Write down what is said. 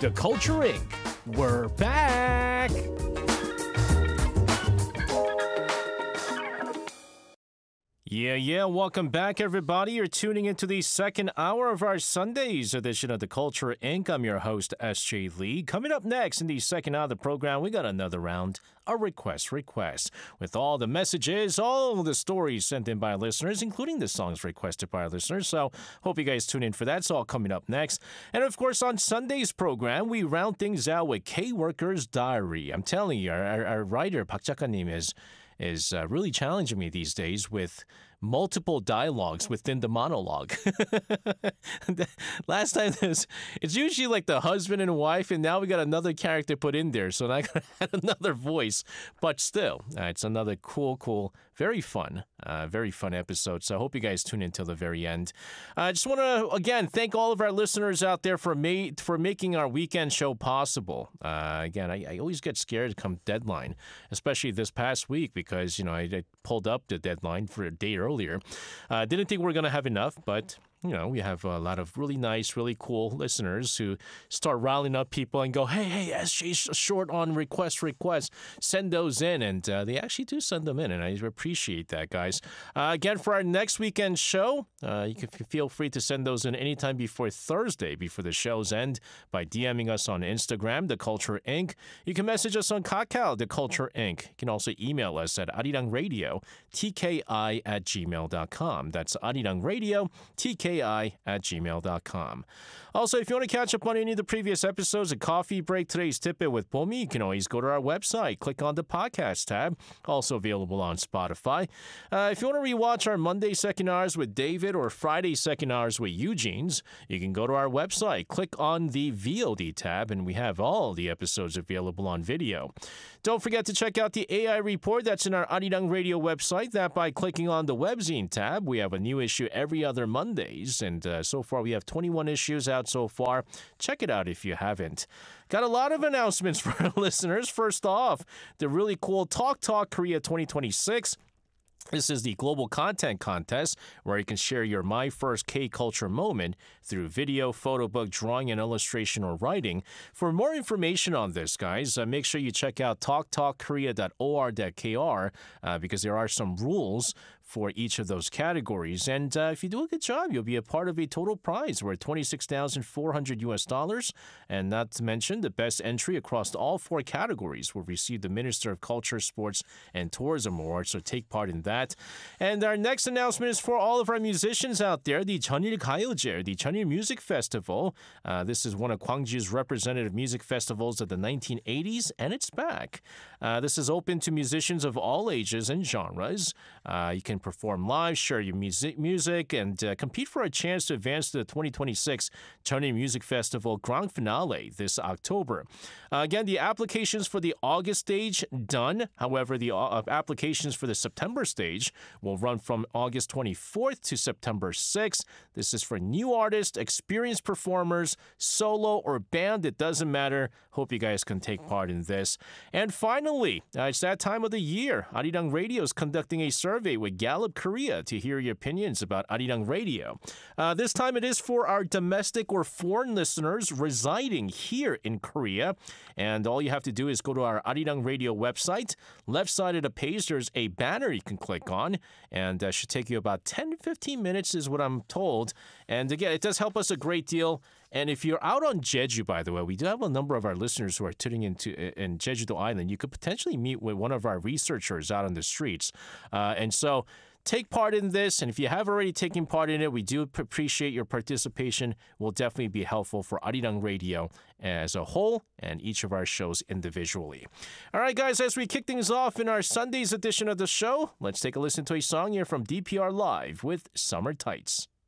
The Culture Inc. We're back! Yeah, welcome back, everybody. You're tuning into the second hour of our Sunday's edition of The Culture Inc. I'm your host, S.J. Lee. Coming up next in the second hour of the program, we got another round, a request, with all the messages, all the stories sent in by our listeners, including the songs requested by our listeners. So hope you guys tune in for that. It's all coming up next. And of course, on Sunday's program, we round things out with K-Worker's Diary. I'm telling you, our writer, Park Jaka-nim, is really challenging me these days with multiple dialogues within the monologue. Last time it's usually like the husband and wife, and now we got another character put in there, so I got another voice. But still, it's another cool, very fun episode. So I hope you guys tune in till the very end. I just want to again thank all of our listeners out there for making our weekend show possible. Again, I always get scared come deadline, especially this past week because I pulled up the deadline for a day earlier. Didn't think we were going to have enough, but we have a lot of really nice, really cool listeners who start riling up people and go, hey, SJ's short on requests. Send those in. And they actually do send them in, and I appreciate that, guys. Again, for our next weekend show, you can feel free to send those in anytime before Thursday, before the show's end, by DMing us on Instagram, The Culture Inc. You can message us on Kakao, The Culture Inc. You can also email us at arirangradio, tki@gmail.com. That's arirangradio, tki@gmail.com. Also, if you want to catch up on any of the previous episodes of Coffee Break, Today's Tip-It with Bomi, you can always go to our website, click on the podcast tab, also available on Spotify. If you want to rewatch our Monday second hours with David or Friday second hours with Eugene's, you can go to our website, click on the VOD tab, and we have all the episodes available on video. Don't forget to check out the AI report that's in our Arirang Radio website. That by clicking on the webzine tab. We have a new issue every other Mondays, and so far we have 21 issues out so far. Check it out if you haven't. Got a lot of announcements for our listeners. First off, the really cool Talk Korea 2026. This is the Global Content Contest, where you can share your My First K-Culture moment through video, photo book, drawing, and illustration or writing. For more information on this, guys, make sure you check out talktalkkorea.or.kr because there are some rules for each of those categories. And if you do a good job, you'll be a part of a total prize worth $26,400. And not to mention, the best entry across all four categories will receive the Minister of Culture, Sports, and Tourism Award. So take part in that. And our next announcement is for all of our musicians out there, the Jeonnil Gayeoje, the Jeonnil Music Festival. This is one of Gwangju's representative music festivals of the 1980s, and it's back. This is open to musicians of all ages and genres. You can perform live, share your music, and compete for a chance to advance to the 2026 Jeonnil Music Festival Grand Finale this October. Again, the applications for the August stage done. However, the applications for the September stage will run from August 24th to September 6th. This is for new artists, experienced performers, solo or band. It doesn't matter. Hope you guys can take part in this. And finally, it's that time of the year. Arirang Radio is conducting a survey with Gallup Korea to hear your opinions about Arirang Radio. This time it is for our domestic or foreign listeners residing here in Korea. And all you have to do is go to our Arirang Radio website. Left side of the page, there's a banner you can click on. And that should take you about 10 to 15 minutes is what I'm told. And again, it does help us a great deal. And if you're out on Jeju, by the way, we do have a number of our listeners who are tuning in Jeju-do Island. You could potentially meet with one of our researchers out on the streets. And so take part in this. And if you have already taken part in it, we do appreciate your participation. Will definitely be helpful for Arirang Radio as a whole and each of our shows individually. All right, guys, as we kick things off in our Sunday's edition of the show, let's take a listen to a song here from DPR Live with Summer Tights.